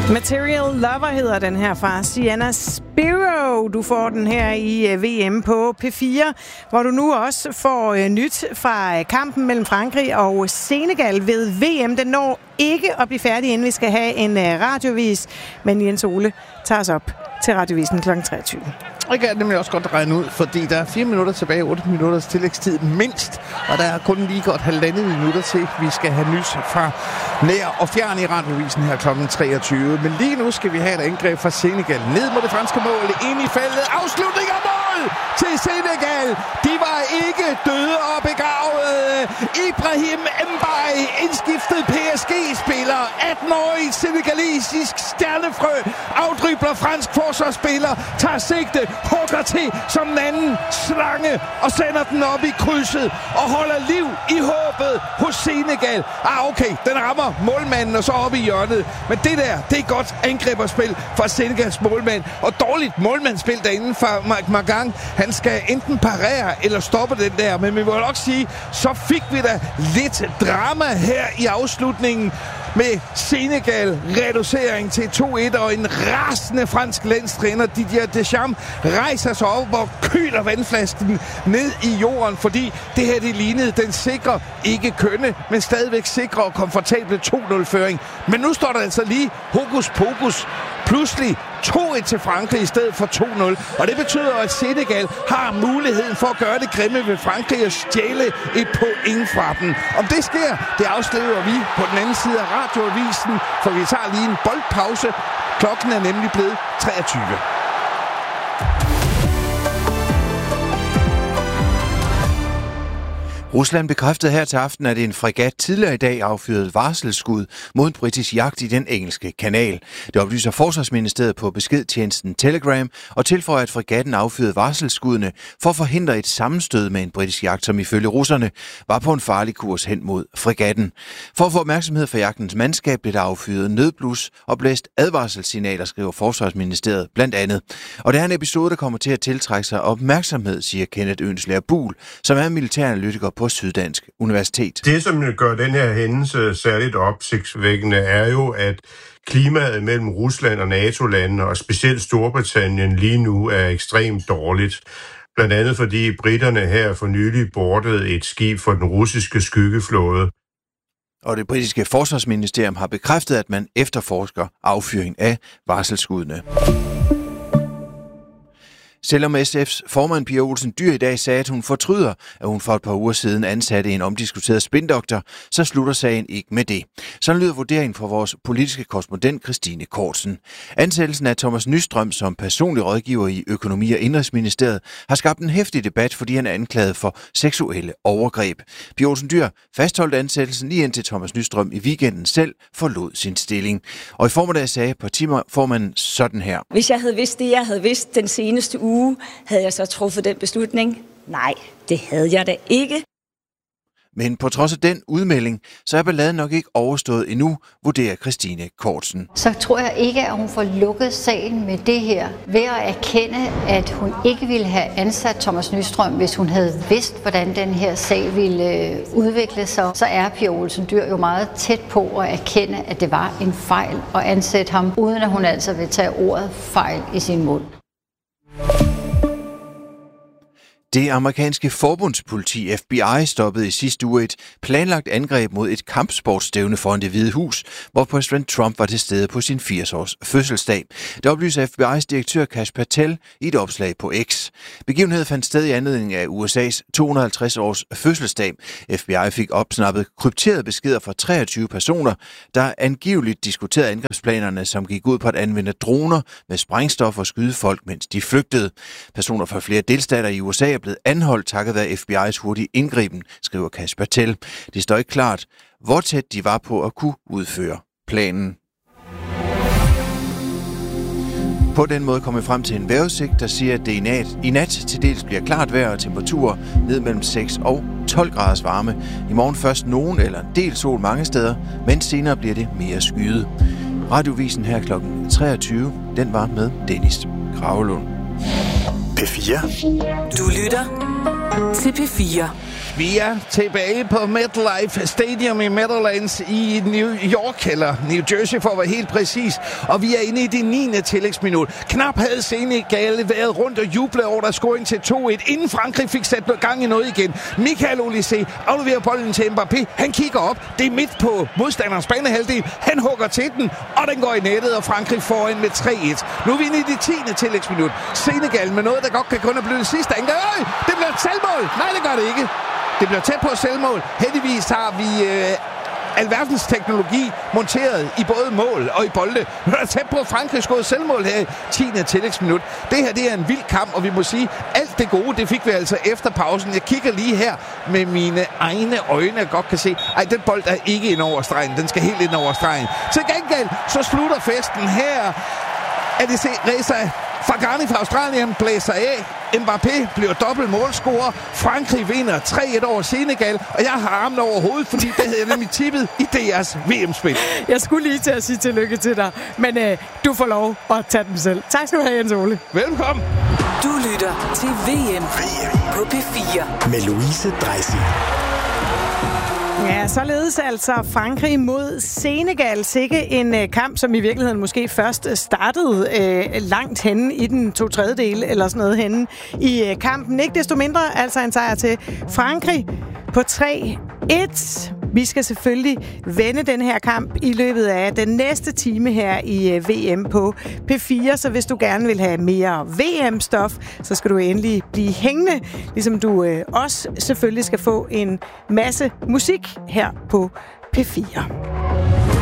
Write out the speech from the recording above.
Material Lover hedder den her fra Sienna Spiro. Du får den her i VM på P4, hvor du nu også får nyt fra kampen mellem Frankrig og Senegal ved VM. Den når ikke at blive færdig, inden vi skal have en radiovis. Men Jens Ole tager os op til radiovisen kl. 23. Jeg kan nemlig også godt regne ud, fordi der er 4 minutter tilbage, 8 minutters tillægstid mindst, og der er kun lige godt 1,5 minutter til, vi skal have nys fra nær og fjern i radiovisen her kl. 23. Men lige nu skal vi have et angreb fra Senegal. Ned mod det franske mål, ind i feltet, afslutning og mål til Senegal. De var ikke døde og begravede. Ibrahim Mbaye, indskiftet PSG-spiller, 18-årig senegalesisk stjernefrø, afdribler fransk forsvarsspiller, tager sigte, hugger til som en anden slange og sender den op i krydset og holder liv i håbet hos Senegal. Okay, den rammer målmanden og så op i hjørnet. Men det der, det er godt angriberspil fra Senegals målmand. Og dårligt målmandsspil derinde fra Mike Magang. Han skal enten parere eller stoppe den der. Men vi må nok sige, så fik vi da lidt drama her i afslutningen med Senegal reducering til 2-1, og en rasende fransk landstræner Didier Deschamps rejser sig op og køler vandflasken ned i jorden, fordi det her det lignede den sikre, ikke kønne, men stadigvæk sikre og komfortable 2-0-føring. Men nu står der altså lige hokus pokus. Pludselig 2-1 til Frankrig i stedet for 2-0. Og det betyder, at Senegal har muligheden for at gøre det grimme ved Frankrig og stjæle et point fra dem. Om det sker, det afslører vi på den anden side af radioavisen, for vi tager lige en boldpause. Klokken er nemlig blevet 23. Rusland bekræftede her til aften, at en fregat tidligere i dag affyrede varselsskud mod en britisk jagt i den engelske kanal. Det oplyser Forsvarsministeriet på beskedtjenesten Telegram og tilføjer, at fregatten affyrede varselsskuddene for at forhindre et sammenstød med en britisk jagt, som ifølge russerne var på en farlig kurs hen mod fregatten. For at få opmærksomhed fra jagtens mandskab blev der affyret nødblus og blæst advarselssignaler, skriver Forsvarsministeriet blandt andet. Og det er en episode, der kommer til at tiltrække sig opmærksomhed, siger Kenneth Ønslager Buhl, som er militæranalytiker på Syddansk Universitet. Det, som gør den her hændelse særligt opsigtsvækkende, er jo, at klimaet mellem Rusland og NATO-landene, og specielt Storbritannien, lige nu er ekstremt dårligt. Blandt andet fordi briterne her for nylig boardede et skib for den russiske skyggeflåde. Og det britiske forsvarsministerium har bekræftet, at man efterforsker affyring af varselsskuddene. Selvom SF's formand Pia Olsen Dyhr i dag sagde, at hun fortryder, at hun for et par uger siden ansatte en omdiskuteret spindoktor, så slutter sagen ikke med det. Sådan lyder vurderingen fra vores politiske korrespondent Christine Kortsen. Ansættelsen af Thomas Nystrøm som personlig rådgiver i Økonomi- og Indenrigsministeriet har skabt en heftig debat, fordi han er anklaget for seksuelle overgreb. Pia Olsen Dyhr fastholdt ansættelsen lige indtil Thomas Nystrøm i weekenden selv forlod sin stilling. Og i formiddag sagde partiformanden sådan her. Hvis jeg havde vidst det, jeg havde vidst den seneste uge, havde jeg så truffet den beslutning? Nej, det havde jeg da ikke. Men på trods af den udmelding, så er balladen nok ikke overstået endnu, vurderer Christine Kortsen. Så tror jeg ikke, at hun får lukket sagen med det her, ved at erkende, at hun ikke ville have ansat Thomas Nystrøm, hvis hun havde vidst, hvordan den her sag ville udvikle sig. Så er Pia Olsen Dyhr jo meget tæt på at erkende, at det var en fejl at ansætte ham, uden at hun altså vil tage ordet fejl i sin mund. Det amerikanske forbundspoliti FBI stoppede i sidste uge et planlagt angreb mod et kampsportsstævne foran Det Hvide Hus, hvor præsident Trump var til stede på sin 80-års fødselsdag. Det oplyser FBI's direktør Kash Patel i et opslag på X. Begivenheden fandt sted i anledning af USA's 250-års fødselsdag. FBI fik opsnappet krypterede beskeder fra 23 personer, der angiveligt diskuterede angrebsplanerne, som gik ud på at anvende droner med sprængstof og skyde folk, mens de flygtede. Personer fra flere delstater i USA er blevet anholdt takket være FBI's hurtige indgriben, skriver Kash Patel. Det står ikke klart, hvor tæt de var på at kunne udføre planen. På den måde kommer vi frem til en vejrudsigt, der siger, at det i nat til dels bliver klart vejr og temperaturer ned mellem 6 og 12 graders varme. I morgen først nogen eller en del sol mange steder, men senere bliver det mere skyet. Radiovisen her kl. 23, den var med Dennis Gravelund. P4. Du lytter til P4. Vi er tilbage på MetLife Stadium i Meadowlands i New York, eller New Jersey for at være helt præcis. Og vi er inde i det 9. tillægsminut. Knap havde Senegal været rundt og jublet over der scoring til 2-1, inden Frankrig fik sat gang i noget igen. Michael Olise afleverer bolden til Mbappé. Han kigger op. Det er midt på modstanderens banehalvdel. Han hugger til den, og den går i nettet, og Frankrig får en med 3-1. Nu er vi inde i det 10. tillægsminut. Senegal med noget, der godt kan kun have blevet det sidste angreb. Det bliver et selvmål! Nej, det gør det ikke. Det bliver tæt på selvmål. Heldigvis har vi alverdens teknologi monteret i både mål og i bolde. Nu er der tæt på, at Frankrig skåede selvmål her i 10. tillægsminut. Det her, det er en vild kamp, og vi må sige, alt det gode, det fik vi altså efter pausen. Jeg kigger lige her med mine egne øjne, jeg godt kan se. Ej, den bold er ikke ind over stregen. Den skal helt ind over stregen. Til gengæld, så slutter festen her. ADC Reza Fagani fra Australien blæser af. Mbappé bliver dobbelt målscorer. Frankrig vinder 3-1 over Senegal. Og jeg har armen over hovedet, fordi det havde jeg nemlig tippet i deres VM-spil. Jeg skulle lige til at sige tillykke til dig, men du får lov at tage dem selv. Tak skal du have, Jens Ole. Velkommen. Du lytter til VM på P4 med Louise Dreisig. Ja, således altså Frankrig mod Senegal. Sikke en kamp, som i virkeligheden måske først startede langt henne i den 2/3 eller sådan noget henne i kampen. Ikke desto mindre altså en sejr til Frankrig på 3-1. Vi skal selvfølgelig vende den her kamp i løbet af den næste time her i VM på P4. Så hvis du gerne vil have mere VM-stof, så skal du endelig blive hængende. Ligesom du også selvfølgelig skal få en masse musik her på P4.